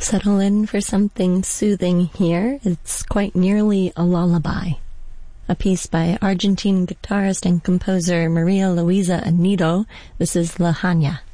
Settle in for something soothing here. It's quite nearly a lullaby. A piece by Argentine guitarist and composer Maria Luisa Anido. This is La Haña.